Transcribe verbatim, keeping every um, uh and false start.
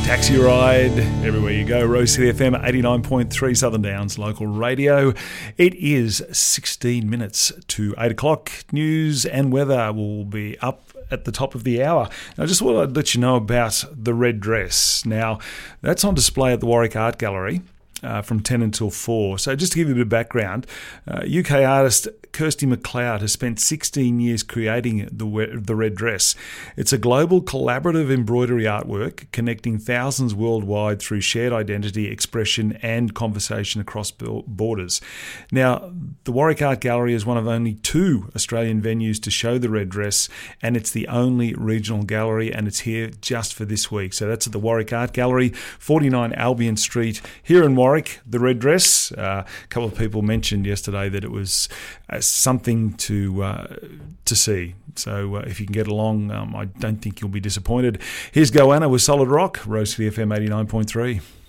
Taxi ride everywhere you go. Rose City F M eighty-nine point three Southern Downs local radio. It is sixteen minutes to eight o'clock. News and weather will be up at the top of the hour. I just want to let you know about the red dress. Now, that's on display at the Warwick Art Gallery uh, from ten until four. So just to give you a bit of background, uh, U K artist Kirsty MacLeod has spent sixteen years creating the the red dress. It's a global collaborative embroidery artwork connecting thousands worldwide through shared identity, expression and conversation across borders. Now, the Warwick Art Gallery is one of only two Australian venues to show the red dress, and it's the only regional gallery, and it's here just for this week. So that's at the Warwick Art Gallery, forty-nine Albion Street, here in Warwick. The red dress, uh, a couple of people mentioned yesterday that it was uh, something to uh, to see. So uh, if you can get along, um, I don't think you'll be disappointed. Here's Goanna with Solid Rock, Rose City F M eighty-nine point three.